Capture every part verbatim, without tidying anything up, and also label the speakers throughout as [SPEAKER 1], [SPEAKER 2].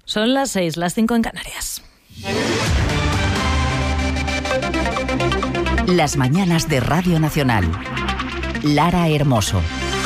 [SPEAKER 1] Son las seis, las cinco en Canarias.
[SPEAKER 2] Las mañanas de Radio Nacional. Lara Hermoso.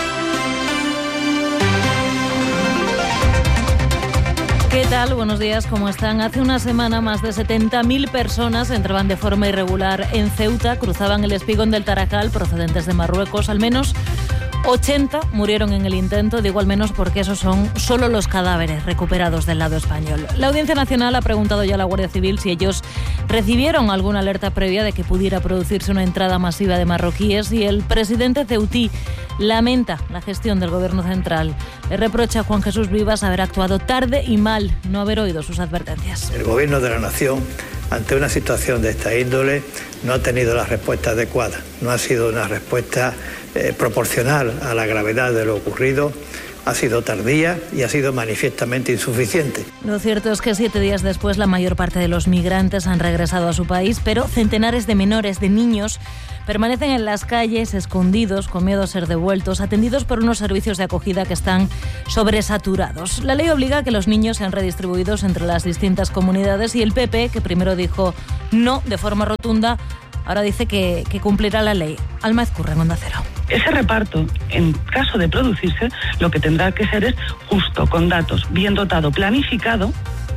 [SPEAKER 1] ¿Qué tal? Buenos días, ¿cómo están? Hace una semana más de setenta mil personas entraban de forma irregular en Ceuta, cruzaban el espigón del Tarajal procedentes de Marruecos. Al menos ochenta murieron en el intento, digo al menos porque esos son solo los cadáveres recuperados del lado español. La Audiencia Nacional ha preguntado ya a la Guardia Civil si ellos recibieron alguna alerta previa de que pudiera producirse una entrada masiva de marroquíes, y el presidente ceutí lamenta la gestión del Gobierno central. Le reprocha a Juan Jesús Vivas haber actuado tarde y mal, no haber oído sus advertencias.
[SPEAKER 3] El Gobierno de la Nación, ante una situación de esta índole, no ha tenido la respuesta adecuada. No ha sido una respuesta eh, proporcional a la gravedad de lo ocurrido. Ha sido tardía y ha sido manifiestamente insuficiente.
[SPEAKER 1] Lo cierto es que siete días después la mayor parte de los migrantes han regresado a su país, pero centenares de menores, de niños, permanecen en las calles, escondidos, con miedo a ser devueltos, atendidos por unos servicios de acogida que están sobresaturados. La ley obliga a que los niños sean redistribuidos entre las distintas comunidades, y el P P, que primero dijo no de forma rotunda, ahora dice que, que cumplirá la ley. Alma Ezcurra, en Onda Cero.
[SPEAKER 4] Ese reparto, en caso de producirse, lo que tendrá que ser es justo, con datos, bien dotado, planificado,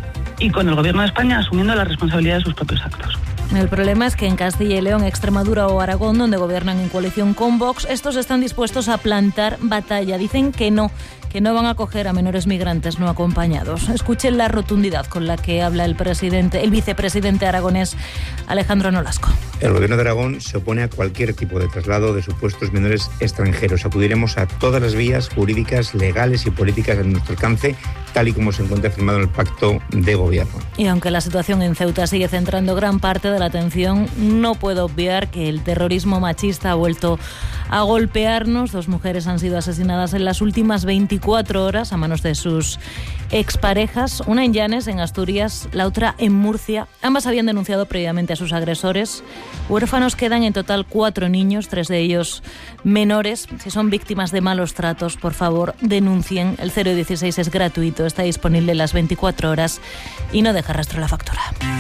[SPEAKER 4] y con el Gobierno de España asumiendo la responsabilidad de sus propios actos.
[SPEAKER 1] El problema es que en Castilla y León, Extremadura o Aragón, donde gobiernan en coalición con Vox, estos están dispuestos a plantar batalla. Dicen que no, que no van a acoger a menores migrantes no acompañados. Escuchen la rotundidad con la que habla el presidente, el vicepresidente aragonés, Alejandro Nolasco.
[SPEAKER 5] El Gobierno de Aragón se opone a cualquier tipo de traslado de supuestos menores extranjeros. Acudiremos a todas las vías jurídicas, legales y políticas a nuestro alcance, tal y como se encuentra firmado en el Pacto de Gobierno.
[SPEAKER 1] Y aunque la situación en Ceuta sigue centrando gran parte de la atención, no puedo obviar que el terrorismo machista ha vuelto a golpearnos. Dos mujeres han sido asesinadas en las últimas veinticuatro horas a manos de sus exparejas, una en Llanes, en Asturias, la otra en Murcia. Ambas habían denunciado previamente a sus agresores. Huérfanos quedan en total cuatro niños, tres de ellos menores. Si son víctimas de malos tratos, por favor, denuncien. El cero dieciséis es gratuito, está disponible las veinticuatro horas y no deja rastro la factura.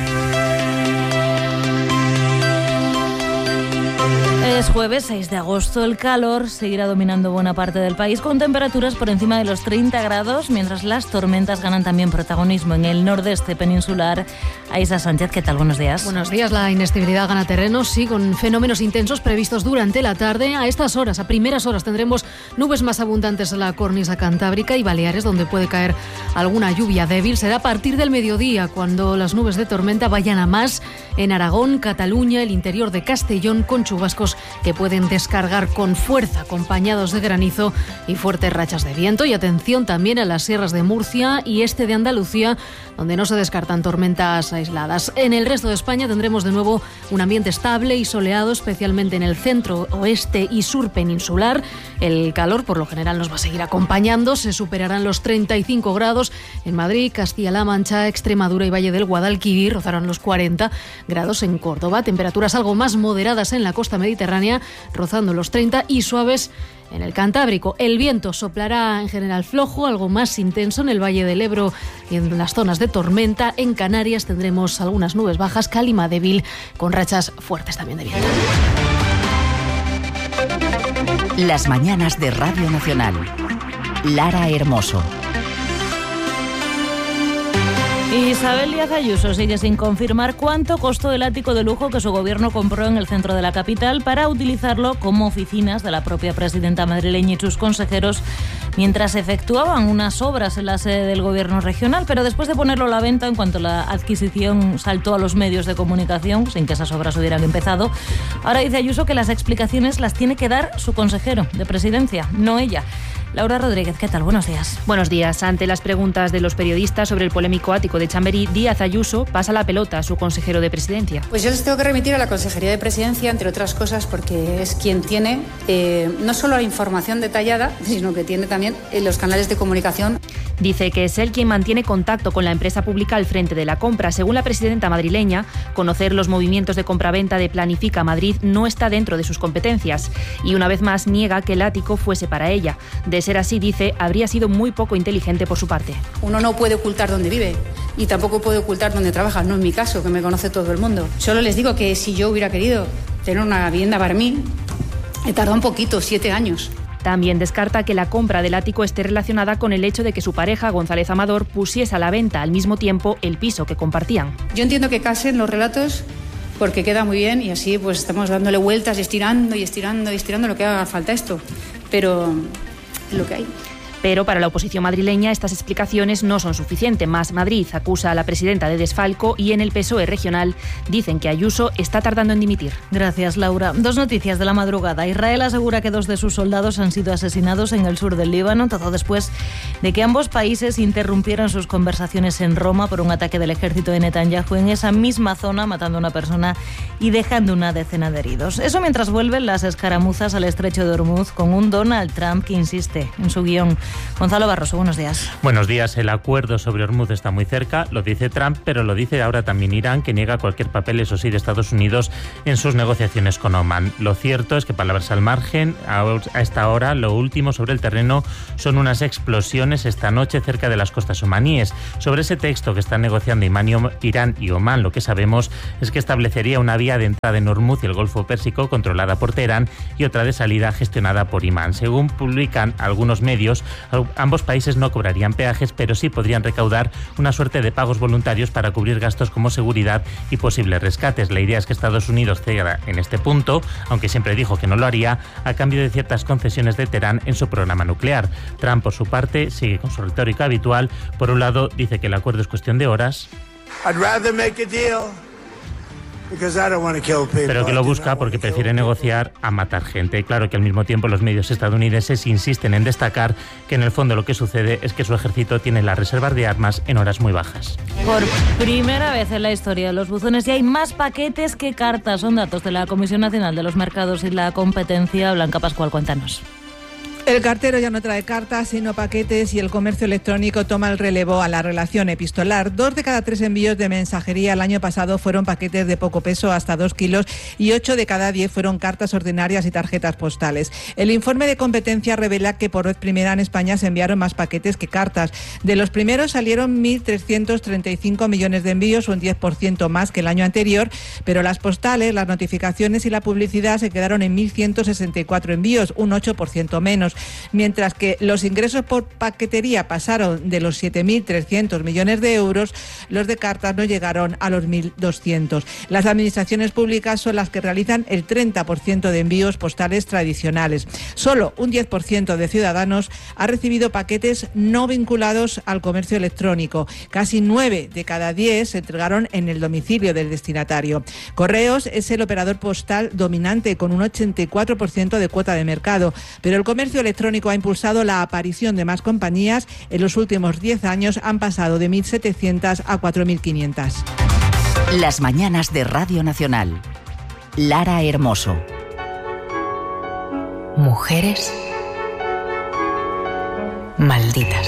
[SPEAKER 1] Es jueves seis de agosto, el calor seguirá dominando buena parte del país con temperaturas por encima de los treinta grados, mientras las tormentas ganan también protagonismo en el nordeste peninsular. Aisa Sánchez, ¿qué tal? Buenos días.
[SPEAKER 6] Buenos días. La inestabilidad gana terreno, sí, con fenómenos intensos previstos durante la tarde. A estas horas, a primeras horas, tendremos nubes más abundantes en la cornisa cantábrica y Baleares, donde puede caer alguna lluvia débil. Será a partir del mediodía cuando las nubes de tormenta vayan a más en Aragón, Cataluña, el interior de Castellón, con chubascos que pueden descargar con fuerza, acompañados de granizo y fuertes rachas de viento. Y atención también a las sierras de Murcia y este de Andalucía, donde no se descartan tormentas aisladas. En el resto de España tendremos de nuevo un ambiente estable y soleado, especialmente en el centro, oeste y sur peninsular. El calor, por lo general, nos va a seguir acompañando. Se superarán los treinta y cinco grados en Madrid, Castilla-La Mancha, Extremadura y Valle del Guadalquivir. Rozarán los cuarenta grados en Córdoba. Temperaturas algo más moderadas en la costa mediterránea, rozando los treinta, y suaves en el Cantábrico. El viento soplará en general flojo, algo más intenso en el Valle del Ebro y en las zonas de tormenta. En Canarias tendremos algunas nubes bajas, calima débil, con rachas fuertes también de viento.
[SPEAKER 2] Las mañanas de Radio Nacional. Lara Hermoso.
[SPEAKER 1] Isabel Díaz Ayuso sigue sin confirmar cuánto costó el ático de lujo que su gobierno compró en el centro de la capital para utilizarlo como oficinas de la propia presidenta madrileña y sus consejeros mientras efectuaban unas obras en la sede del gobierno regional. Pero después de ponerlo a la venta, en cuanto la adquisición saltó a los medios de comunicación, sin que esas obras hubieran empezado, ahora dice Ayuso que las explicaciones las tiene que dar su consejero de presidencia, no ella. Laura Rodríguez, ¿qué tal? Buenos días.
[SPEAKER 7] Buenos días. Ante las preguntas de los periodistas sobre el polémico ático de Chamberí, Díaz Ayuso pasa la pelota a su consejero de presidencia.
[SPEAKER 8] Pues yo les tengo que remitir a la Consejería de Presidencia, entre otras cosas, porque es quien tiene eh, no solo la información detallada, sino que tiene también eh, los canales de comunicación.
[SPEAKER 7] Dice que es él quien mantiene contacto con la empresa pública al frente de la compra. Según la presidenta madrileña, conocer los movimientos de compraventa de Planifica Madrid no está dentro de sus competencias y una vez más niega que el ático fuese para ella. De ser así, dice, habría sido muy poco inteligente por su parte.
[SPEAKER 8] Uno no puede ocultar dónde vive y tampoco puede ocultar dónde trabaja, no es mi caso, que me conoce todo el mundo. Solo les digo que si yo hubiera querido tener una vivienda para mí, he tardado un poquito, siete años.
[SPEAKER 7] También descarta que la compra del ático esté relacionada con el hecho de que su pareja, González Amador, pusiese a la venta al mismo tiempo el piso que compartían.
[SPEAKER 8] Yo entiendo que casen los relatos porque queda muy bien y así pues estamos dándole vueltas y estirando y estirando y estirando lo que haga falta esto, pero es lo que hay.
[SPEAKER 7] Pero para la oposición madrileña estas explicaciones no son suficientes. Más Madrid acusa a la presidenta de desfalco y en el P S O E regional dicen que Ayuso está tardando en dimitir.
[SPEAKER 1] Gracias, Laura. Dos noticias de la madrugada. Israel asegura que dos de sus soldados han sido asesinados en el sur del Líbano, todo después de que ambos países interrumpieran sus conversaciones en Roma por un ataque del ejército de Netanyahu en esa misma zona, matando a una persona y dejando una decena de heridos. Eso mientras vuelven las escaramuzas al estrecho de Hormuz con un Donald Trump que insiste en su guión. Gonzalo Barroso, buenos días.
[SPEAKER 9] Buenos días. El acuerdo sobre Hormuz está muy cerca, lo dice Trump, pero lo dice ahora también Irán, que niega cualquier papel, eso sí, de Estados Unidos en sus negociaciones con Omán. Lo cierto es que, palabras al margen, a esta hora lo último sobre el terreno son unas explosiones esta noche cerca de las costas omaníes. Sobre ese texto que están negociando Irán y Omán, lo que sabemos es que establecería una vía de entrada en Hormuz y el Golfo Pérsico controlada por Teherán y otra de salida gestionada por Irán. Según publican algunos medios, ambos países no cobrarían peajes, pero sí podrían recaudar una suerte de pagos voluntarios para cubrir gastos como seguridad y posibles rescates. La idea es que Estados Unidos ceda en este punto, aunque siempre dijo que no lo haría, a cambio de ciertas concesiones de Teherán en su programa nuclear. Trump, por su parte, sigue con su retórica habitual. Por un lado, dice que el acuerdo es cuestión de horas,
[SPEAKER 10] I'd rather make a deal.
[SPEAKER 9] pero que lo busca porque prefiere negociar a matar gente. Claro que al mismo tiempo los medios estadounidenses insisten en destacar que en el fondo lo que sucede es que su ejército tiene las reservas de armas en horas muy bajas.
[SPEAKER 1] Por primera vez en la historia de los buzones ya hay más paquetes que cartas. Son datos de la Comisión Nacional de los Mercados y la Competencia. Blanca Pascual, cuéntanos.
[SPEAKER 11] El cartero ya no trae cartas, sino paquetes, y el comercio electrónico toma el relevo a la relación epistolar. Dos de cada tres envíos de mensajería el año pasado fueron paquetes de poco peso, hasta dos kilos, y ocho de cada diez fueron cartas ordinarias y tarjetas postales. El informe de competencia revela que por vez primera en España se enviaron más paquetes que cartas. De los primeros salieron mil trescientos treinta y cinco millones de envíos, un diez por ciento más que el año anterior, pero las postales, las notificaciones y la publicidad se quedaron en mil ciento sesenta y cuatro envíos, un ocho por ciento menos. Mientras que los ingresos por paquetería pasaron de los siete mil trescientos millones de euros, los de cartas no llegaron a los mil doscientos. Las administraciones públicas son las que realizan el treinta por ciento de envíos postales tradicionales. Solo un diez por ciento de ciudadanos ha recibido paquetes no vinculados al comercio electrónico. Casi nueve de cada diez se entregaron en el domicilio del destinatario. Correos es el operador postal dominante con un ochenta y cuatro por ciento de cuota de mercado, pero el comercio electrónico ha impulsado la aparición de más compañías. En los últimos diez años han pasado de mil setecientas a cuatro mil quinientas.
[SPEAKER 2] Las mañanas de Radio Nacional. Lara Hermoso.
[SPEAKER 12] Mujeres malditas.